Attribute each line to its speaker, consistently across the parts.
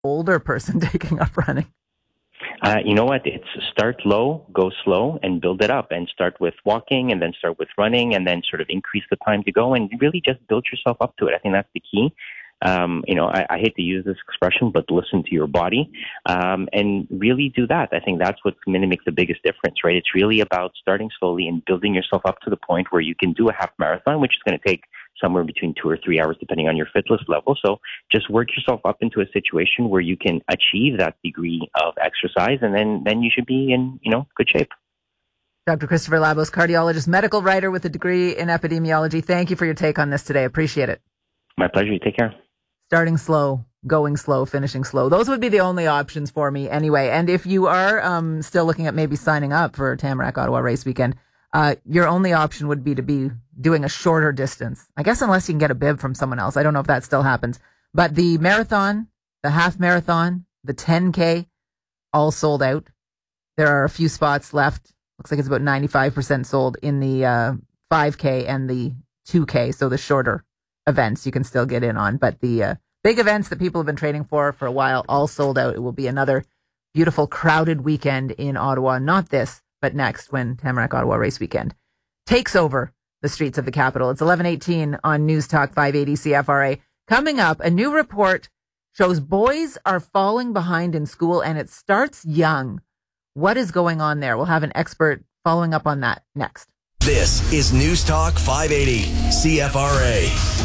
Speaker 1: older person taking up running?
Speaker 2: You know what? It's start low, go slow, and build it up. And start with walking, and then start with running, and then sort of increase the time to go, and really just build yourself up to it. I think that's the key. I hate to use this expression, but listen to your body and really do that. I think that's what's going to make the biggest difference, right? It's really about starting slowly and building yourself up to the point where you can do a half marathon, which is going to take somewhere between 2 or 3 hours, depending on your fitness level. So just work yourself up into a situation where you can achieve that degree of exercise, and then you should be in, good shape.
Speaker 1: Dr. Christopher Labos, cardiologist, medical writer with a degree in epidemiology. Thank you for your take on this today. Appreciate it.
Speaker 2: My pleasure. Take care.
Speaker 1: Starting slow, going slow, finishing slow. Those would be the only options for me anyway. And if you are still looking at maybe signing up for Tamarack Ottawa Race Weekend, your only option would be to be doing a shorter distance. I guess unless you can get a bib from someone else. I don't know if that still happens. But the marathon, the half marathon, the 10K, all sold out. There are a few spots left. Looks like it's about 95% sold in the 5K and the 2K, so the shorter events you can still get in on. But the big events that people have been training for a while, all sold out. It will be another beautiful, crowded weekend in Ottawa. Not this, but next, when Tamarack Ottawa Race Weekend takes over the streets of the capital. It's 11:18 on News Talk 580 CFRA. Coming up, a new report shows boys are falling behind in school, and it starts young. What is going on there? We'll have an expert following up on that next.
Speaker 3: This is News Talk 580 CFRA.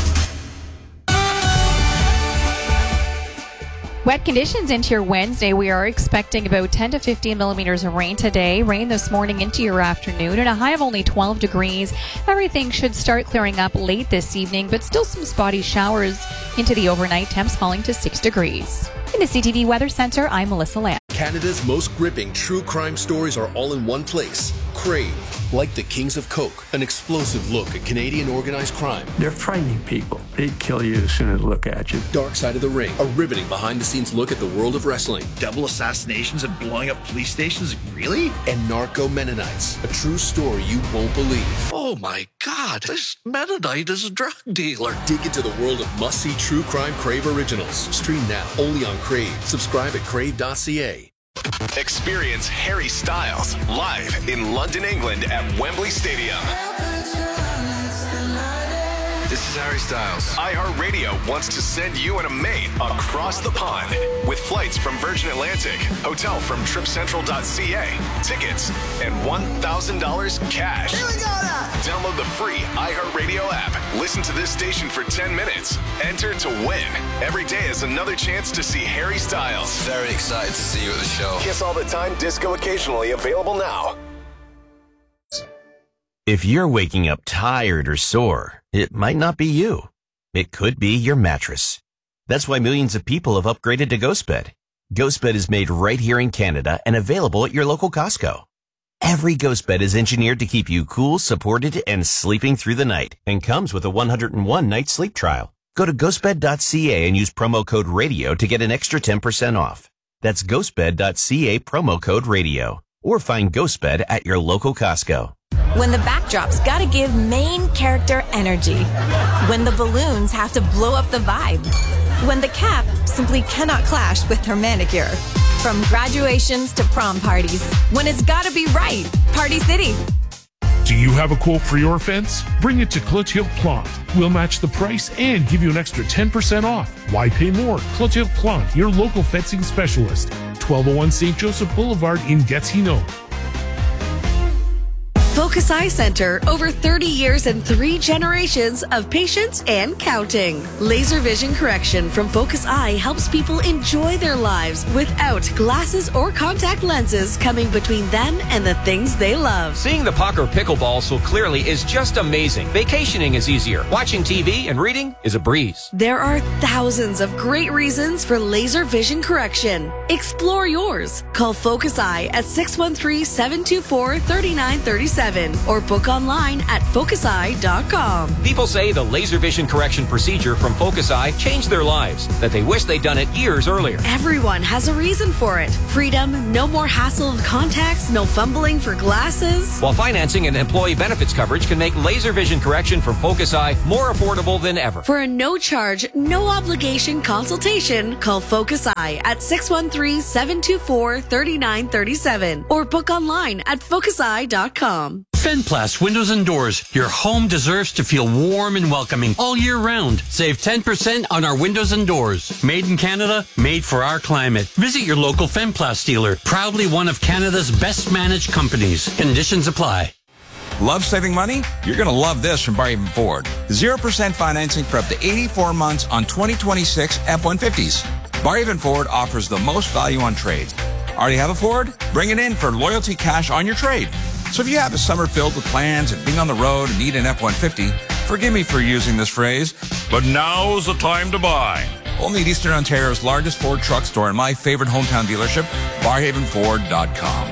Speaker 4: Wet conditions into your Wednesday. We are expecting about 10 to 15 millimeters of rain today. Rain this morning into your afternoon, and a high of only 12 degrees. Everything should start clearing up late this evening, but still some spotty showers into the overnight. Temps falling to 6 degrees. In the CTV Weather Center, I'm Melissa Lamb.
Speaker 3: Canada's most gripping true crime stories are all in one place. Crave. Like the Kings of Coke, an explosive look at Canadian organized crime.
Speaker 5: They're frightening people. They'd kill you as soon as they look at you.
Speaker 3: Dark Side of the Ring, a riveting behind-the-scenes look at the world of wrestling.
Speaker 6: Double assassinations and blowing up police stations? Really?
Speaker 3: And Narco Mennonites, a true story you won't believe.
Speaker 6: Oh my God, this Mennonite is a drug dealer.
Speaker 3: Dig into the world of must-see true crime Crave originals. Stream now, only on Crave. Subscribe at crave.ca.
Speaker 7: Experience Harry Styles live in London, England at Wembley Stadium.
Speaker 6: This is Harry Styles.
Speaker 7: iHeartRadio wants to send you and a mate across the pond with flights from Virgin Atlantic, hotel from tripcentral.ca, tickets, and $1,000 cash.
Speaker 6: Here we go now.
Speaker 7: Download the free iHeartRadio app. Listen to this station for 10 minutes. Enter to win. Every day is another chance to see Harry Styles.
Speaker 6: Very excited to see you at the show.
Speaker 7: Kiss All the Time Disco occasionally available now.
Speaker 8: If you're waking up tired or sore, it might not be you. It could be your mattress. That's why millions of people have upgraded to GhostBed. GhostBed is made right here in Canada and available at your local Costco. Every GhostBed is engineered to keep you cool, supported, and sleeping through the night, and comes with a 101-night sleep trial. Go to ghostbed.ca and use promo code RADIO to get an extra 10% off. That's ghostbed.ca, promo code RADIO. Or find GhostBed at your local Costco.
Speaker 9: When the backdrop's gotta give main character energy. When the balloons have to blow up the vibe. When the cap simply cannot clash with her manicure. From graduations to prom parties. When it's gotta be right. Party City.
Speaker 10: Do you have a quote for your fence? Bring it to Clotilde Plante. We'll match the price and give you an extra 10% off. Why pay more? Clotilde Plante, your local fencing specialist. 1201 St. Joseph Boulevard in Gatineau.
Speaker 11: Focus Eye Center, over 30 years and 3 generations of patience and counting. Laser vision correction from Focus Eye helps people enjoy their lives without glasses or contact lenses coming between them and the things they love.
Speaker 12: Seeing the puck or pickleball so clearly is just amazing. Vacationing is easier. Watching TV and reading is a breeze.
Speaker 11: There are thousands of great reasons for laser vision correction. Explore yours. Call Focus Eye at 613-724-3937. 1037 or book online at FocusEye.com.
Speaker 12: People say the laser vision correction procedure from Focus Eye changed their lives, that they wish they'd done it years earlier.
Speaker 11: Everyone has a reason for it. Freedom, no more hassle of contacts, no fumbling for glasses.
Speaker 12: While financing and employee benefits coverage can make laser vision correction from Focus Eye more affordable than ever.
Speaker 11: For a no-charge, no-obligation consultation, call Focus Eye at 613-724-3937 or book online at FocusEye.com.
Speaker 13: Fenplast Windows and Doors. Your home deserves to feel warm and welcoming all year round. Save 10% on our windows and doors. Made in Canada, made for our climate. Visit your local Fenplast dealer. Proudly one of Canada's best managed companies. Conditions apply.
Speaker 14: Love saving money? You're going to love this from Barhaven Ford. 0% financing for up to 84 months on 2026 F-150s. Barhaven Ford offers the most value on trades. Already have a Ford? Bring it in for loyalty cash on your trade. So if you have a summer filled with plans and being on the road and need an F-150, forgive me for using this phrase, but now's the time to buy. Only at Eastern Ontario's largest Ford truck store and my favorite hometown dealership, BarhavenFord.com.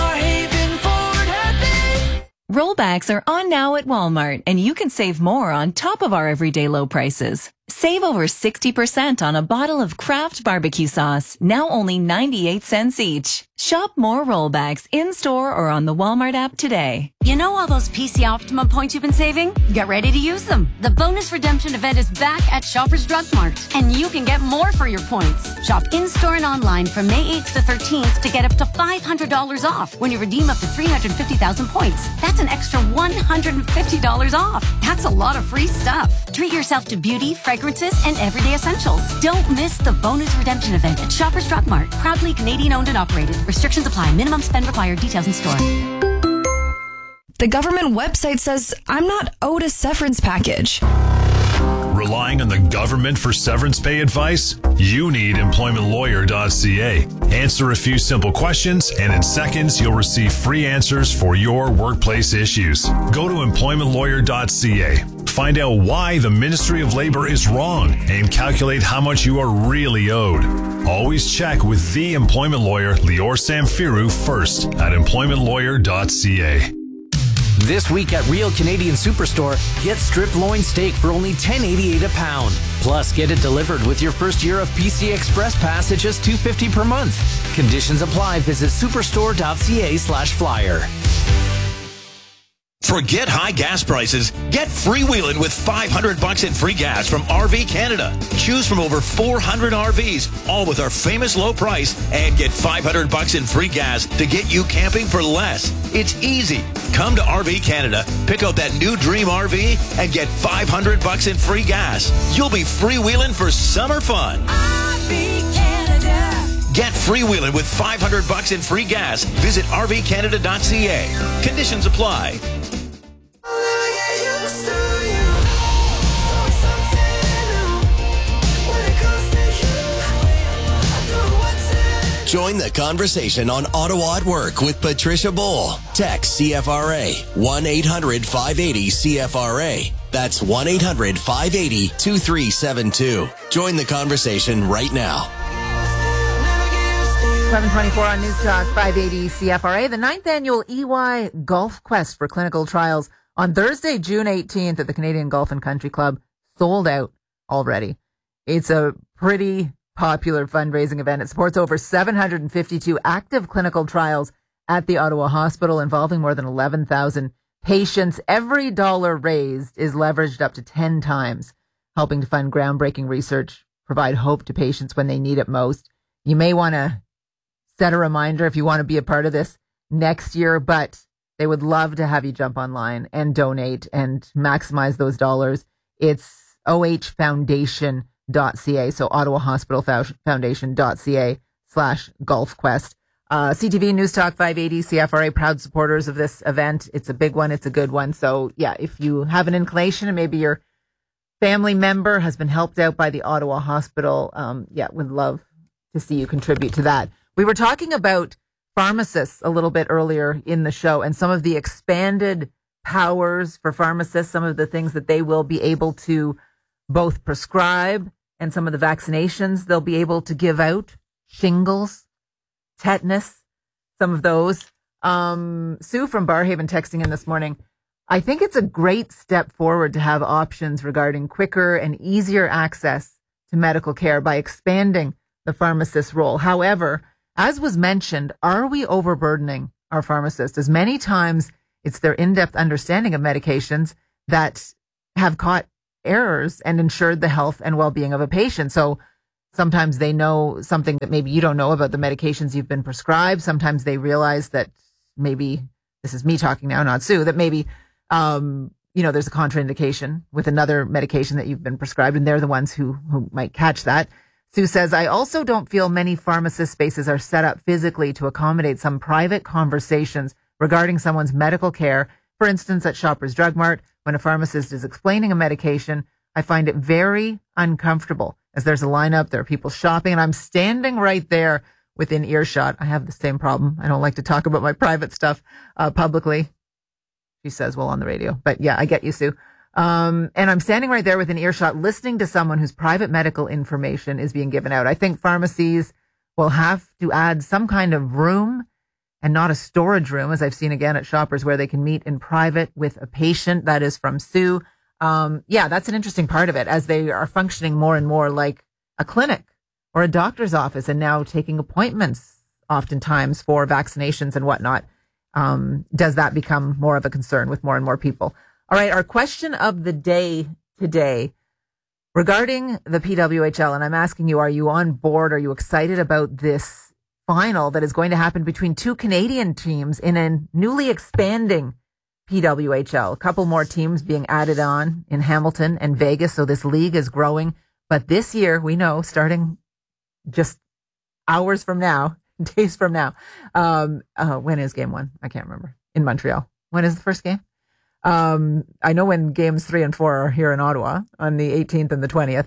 Speaker 15: Rollbacks are on now at Walmart, and you can save more on top of our everyday low prices. Save over 60% on a bottle of Kraft barbecue sauce, now only 98 cents each. Shop more rollbacks in-store or on the Walmart app today.
Speaker 16: You know all those PC Optimum points you've been saving? Get ready to use them. The bonus redemption event is back at Shoppers Drug Mart, and you can get more for your points. Shop in-store and online from May 8th to 13th to get up to $500 off when you redeem up to 350,000 points. That's an extra $150 off. That's a lot of free stuff. Treat yourself to beauty, fragrances, and everyday essentials. Don't miss the bonus redemption event at Shoppers Drug Mart. Proudly Canadian owned and operated. Restrictions apply. Minimum spend required. Details in store.
Speaker 17: The government website says I'm not owed a severance package.
Speaker 18: Relying on the government for severance pay advice? You need employmentlawyer.ca. Answer a few simple questions, and in seconds, you'll receive free answers for your workplace issues. Go to employmentlawyer.ca. Find out why the Ministry of Labor is wrong and calculate how much you are really owed. Always check with the employment lawyer, Lior Samfiru, first at employmentlawyer.ca.
Speaker 19: This week at Real Canadian Superstore, get strip loin steak for only $10.88 a pound. Plus, get it delivered with your first year of PC Express Pass at just $2.50 per month. Conditions apply. Visit superstore.ca/flyer.
Speaker 20: Forget high gas prices. Get freewheeling with $500 in free gas from RV Canada. Choose from over 400 RVs, all with our famous low price, and get $500 in free gas to get you camping for less. It's easy. Come to RV Canada, pick out that new dream RV, and get $500 in free gas. You'll be freewheeling for summer fun. RV Canada. Get freewheeling with $500 in free gas. Visit rvcanada.ca. Conditions apply.
Speaker 21: Join the conversation on Ottawa at Work with Patricia Bowl. Text CFRA 1-800-580-CFRA. That's 1-800-580-2372. Join the conversation right now.
Speaker 1: 11:24 on News Talk 580 CFRA. The 9th annual EY Golf Quest for Clinical Trials on Thursday, June 18th at the Canadian Golf and Country Club sold out already. It's a pretty popular fundraising event. It supports over 752 active clinical trials at the Ottawa Hospital involving more than 11,000 patients. Every dollar raised is leveraged up to 10 times, helping to fund groundbreaking research, provide hope to patients when they need it most. You may want to set a reminder if you want to be a part of this next year, but they would love to have you jump online and donate and maximize those dollars. It's ohfoundation.ca, so Ottawa Hospital Foundation.ca/GolfQuest. CTV News Talk 580 CFRA, proud supporters of this event. It's a big one. It's a good one. So yeah, if you have an inclination and maybe your family member has been helped out by the Ottawa Hospital, would love to see you contribute to that. We were talking about pharmacists a little bit earlier in the show and some of the expanded powers for pharmacists, some of the things that they will be able to both prescribe and some of the vaccinations they'll be able to give out, shingles, tetanus, some of those. Sue from Barhaven texting in this morning. I think it's a great step forward to have options regarding quicker and easier access to medical care by expanding the pharmacist's role. However, as was mentioned, are we overburdening our pharmacists? As many times it's their in-depth understanding of medications that have caught errors and ensured the health and well-being of a patient. So sometimes they know something that maybe you don't know about the medications you've been prescribed. Sometimes they realize that maybe, this is me talking now, not Sue, that maybe, there's a contraindication with another medication that you've been prescribed, and they're the ones who might catch that. Sue says, I also don't feel many pharmacist spaces are set up physically to accommodate some private conversations regarding someone's medical care. For instance, at Shoppers Drug Mart, when a pharmacist is explaining a medication, I find it very uncomfortable as there's a lineup, there are people shopping, and I'm standing right there within earshot. I have the same problem. I don't like to talk about my private stuff publicly. She says, well, on the radio. But yeah, I get you, Sue. And I'm standing right there within earshot listening to someone whose private medical information is being given out. I think pharmacies will have to add some kind of room and not a storage room, as I've seen again at Shoppers, where they can meet in private with a patient. That is from Sue. That's an interesting part of it, as they are functioning more and more like a clinic or a doctor's office, and now taking appointments oftentimes for vaccinations and whatnot. Does that become more of a concern with more and more people? All right, our question of the day today regarding the PWHL, and I'm asking you, are you on board? Are you excited about this final that is going to happen between two Canadian teams in a newly expanding PWHL? A couple more teams being added on in Hamilton and Vegas, so this league is growing. But this year, we know, starting just hours from now, days from now, when is game one? I can't remember. In Montreal. When is the first game? I know when games 3 and 4 are here in Ottawa on the 18th and the 20th.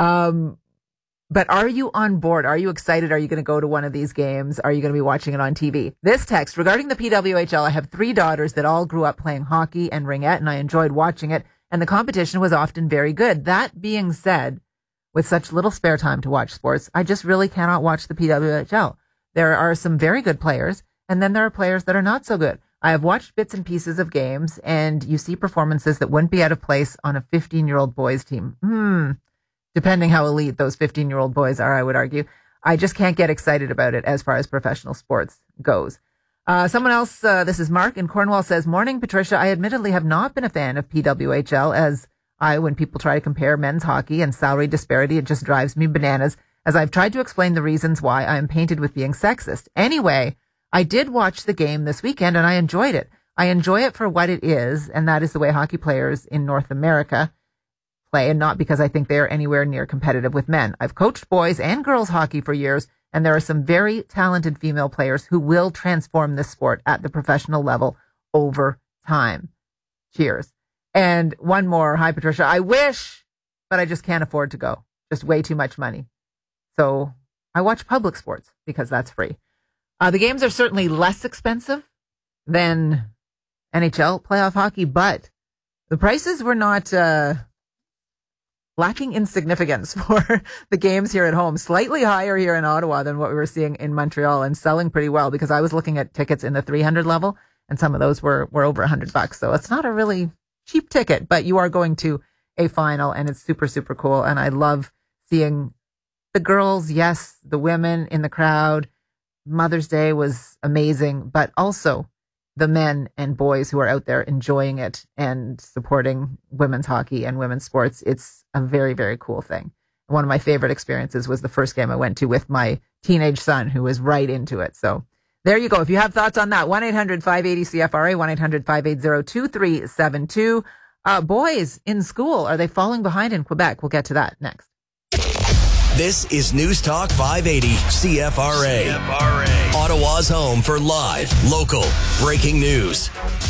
Speaker 1: But are you on board? Are you excited? Are you going to go to one of these games? Are you going to be watching it on TV? This text regarding the PWHL, I have 3 daughters that all grew up playing hockey and ringette, and I enjoyed watching it, and the competition was often very good. That being said, with such little spare time to watch sports, I just really cannot watch the PWHL. There are some very good players, and then there are players that are not so good. I have watched bits and pieces of games, and you see performances that wouldn't be out of place on a 15-year-old boys team. Depending how elite those 15-year-old boys are, I would argue. I just can't get excited about it as far as professional sports goes. Someone else, this is Mark in Cornwall, says, Morning, Patricia. I admittedly have not been a fan of PWHL, as when people try to compare men's hockey and salary disparity, it just drives me bananas, as I've tried to explain the reasons why I am painted with being sexist. Anyway, I did watch the game this weekend, and I enjoyed it. I enjoy it for what it is, and that is the way hockey players in North America play, and not because I think they are anywhere near competitive with men. I've coached boys and girls hockey for years, and there are some very talented female players who will transform this sport at the professional level over time. Cheers. And one more. Hi, Patricia. I wish, but I just can't afford to go. Just way too much money. So I watch public sports because that's free. The games are certainly less expensive than NHL playoff hockey, but the prices were not lacking in significance for the games here at home. Slightly higher here in Ottawa than what we were seeing in Montreal, and selling pretty well, because I was looking at tickets in the 300 level, and some of those were over $100. So it's not a really cheap ticket, but you are going to a final, and it's super, super cool. And I love seeing the girls, yes, the women in the crowd. Mother's Day was amazing, but also the men and boys who are out there enjoying it and supporting women's hockey and women's sports. It's a very, very cool thing. One of my favorite experiences was the first game I went to with my teenage son, who was right into it. So there you go. If you have thoughts on that, 1-800-580-CFRA, 1-800-580-2372. Boys in school, are they falling behind in Quebec? We'll get to that next.
Speaker 21: This is News Talk 580 CFRA. Ottawa's home for live, local, breaking news.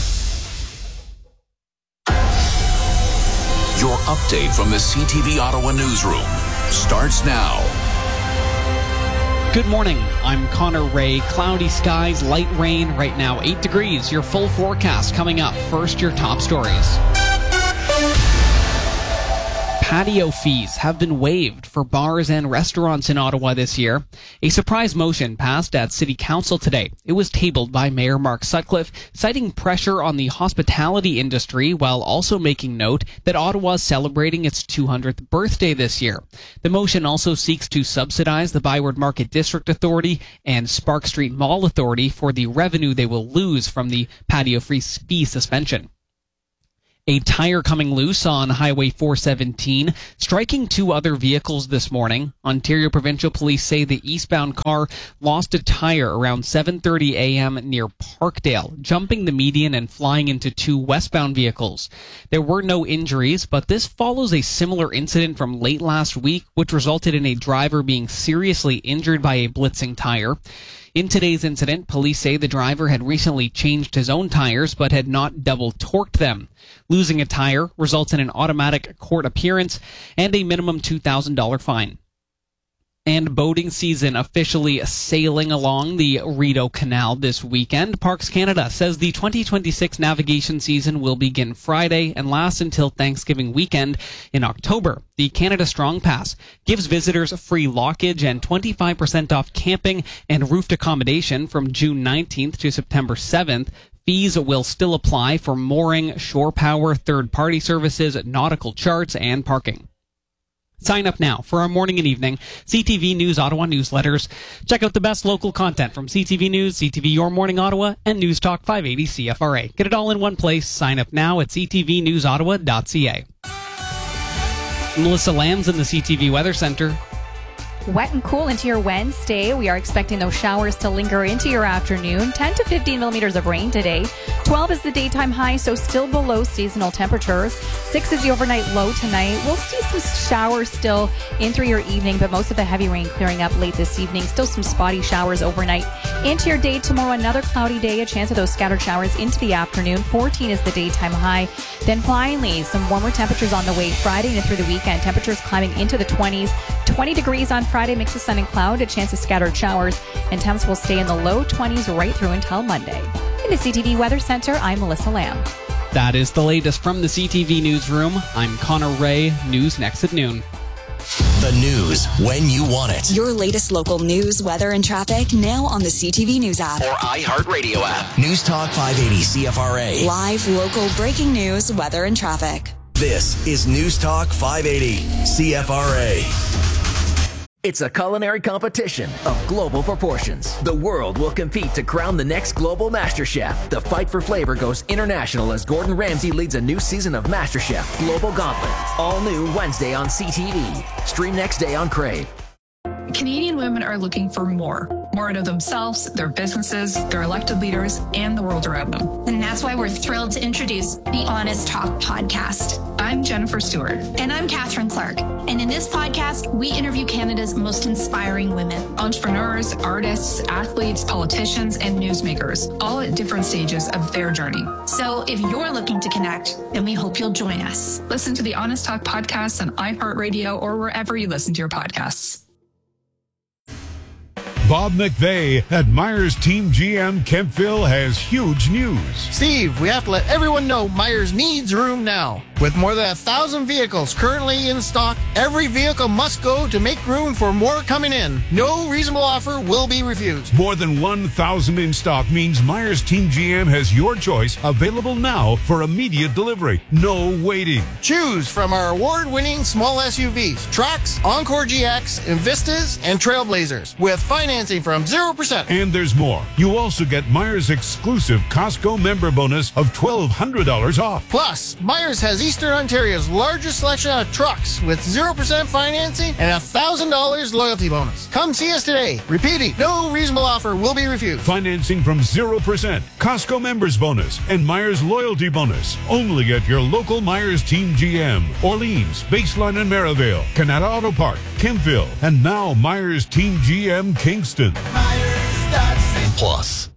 Speaker 2: Your update from the CTV Ottawa newsroom starts now.
Speaker 22: Good morning. I'm Connor Ray. Cloudy skies, light rain. Right now, 8 degrees. Your full forecast coming up. First, your top stories. Patio fees have been waived for bars and restaurants in Ottawa this year. A surprise motion passed at City Council today. It was tabled by Mayor Mark Sutcliffe, citing pressure on the hospitality industry while also making note that Ottawa is celebrating its 200th birthday this year. The motion also seeks to subsidize the Byward Market District Authority and Spark Street Mall Authority for the revenue they will lose from the patio fee suspension. A tire coming loose on Highway 417, striking 2 other vehicles this morning. Ontario Provincial Police say the eastbound car lost a tire around 7:30 a.m. near Parkdale, jumping the median and flying into 2 westbound vehicles. There were no injuries, but this follows a similar incident from late last week, which resulted in a driver being seriously injured by a blitzing tire. In today's incident, police say the driver had recently changed his own tires but had not double torqued them. Losing a tire results in an automatic court appearance and a minimum $2,000 fine. And boating season officially sailing along the Rideau Canal this weekend. Parks Canada says the 2026 navigation season will begin Friday and last until Thanksgiving weekend in October. The Canada Strong Pass gives visitors free lockage and 25% off camping and roofed accommodation from June 19th to September 7th. Fees will still apply for mooring, shore power, third-party services, nautical charts, and parking. Sign up now for our morning and evening CTV News Ottawa newsletters. Check out the best local content from CTV News, CTV Your Morning Ottawa, and News Talk 580 CFRA. Get it all in one place. Sign up now at ctvnewsottawa.ca. Melissa Lamb's in the CTV Weather Center.
Speaker 4: Wet and cool into your Wednesday. We are expecting those showers to linger into your afternoon. 10 to 15 millimeters of rain today. 12 is the daytime high, so still below seasonal temperatures. 6 is the overnight low tonight. We'll see some showers still in through your evening, but most of the heavy rain clearing up late this evening. Still some spotty showers overnight. Into your day tomorrow, another cloudy day. A chance of those scattered showers into the afternoon. 14 is the daytime high. Then finally, some warmer temperatures on the way Friday and through the weekend. Temperatures climbing into the 20s. 20 degrees on Friday, mix of sun and cloud, a chance of scattered showers, and temps will stay in the low 20s right through until Monday. In the CTV Weather Center, I'm Melissa Lamb.
Speaker 22: That is the latest from the CTV Newsroom. I'm Connor Ray. News next at noon.
Speaker 21: The news when you want it.
Speaker 9: Your latest local news, weather, and traffic now on the CTV News app.
Speaker 21: Or iHeartRadio app. News Talk 580 CFRA.
Speaker 9: Live, local, breaking news, weather, and traffic.
Speaker 21: This is News Talk 580 CFRA. It's a culinary competition of global proportions. The world will compete to crown the next global MasterChef. The fight for flavor goes international as Gordon Ramsay leads a new season of MasterChef Global Gauntlet. All new Wednesday on CTV. Stream next day on Crave.
Speaker 5: Canadian women are looking for more out of themselves, their businesses, their elected leaders, and the world around them.
Speaker 23: And that's why we're thrilled to introduce the Honest Talk podcast.
Speaker 5: I'm Jennifer Stewart.
Speaker 23: And I'm Catherine Clark. And in this podcast, we interview Canada's most inspiring women.
Speaker 5: Entrepreneurs, artists, athletes, politicians, and newsmakers, all at different stages of their journey.
Speaker 23: So if you're looking to connect, then we hope you'll join us.
Speaker 5: Listen to the Honest Talk podcast on iHeartRadio or wherever you listen to your podcasts.
Speaker 24: Bob McVeigh at Myers Team GM Kemptville has huge news.
Speaker 25: Steve, we have to let everyone know Myers needs room now. With more than 1,000 vehicles currently in stock, every vehicle must go to make room for more coming in. No reasonable offer will be refused.
Speaker 24: More than 1,000 in stock means Myers Team GM has your choice available now for immediate delivery. No waiting.
Speaker 25: Choose from our award-winning small SUVs, Trax, Encore GX, Invistas, and Trailblazers with financing from 0%.
Speaker 24: And there's more. You also get Myers' exclusive Costco member bonus of $1,200 off.
Speaker 25: Plus, Myers has Eastern Ontario's largest selection of trucks with 0% financing and $1,000 loyalty bonus. Come see us today. Repeating, no reasonable offer will be refused.
Speaker 24: Financing from 0%, Costco members bonus, and Myers loyalty bonus. Only at your local Myers Team GM. Orleans, Baseline and Maryvale, Canada Auto Park, Kemptville, and now Myers Team GM Kingston.
Speaker 21: Plus.